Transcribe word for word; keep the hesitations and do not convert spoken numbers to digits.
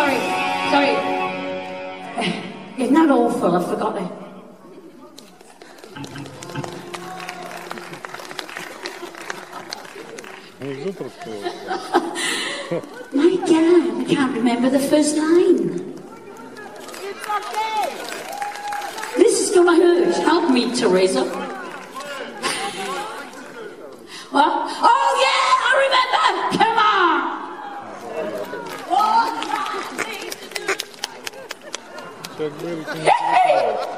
sorry, sorry. Isn't that awful? I forgot it. My God, I can't remember the first line. It's okay. This is gonna hurt. Help me, Teresa. What? Oh yeah, I remember. Come on. Oh.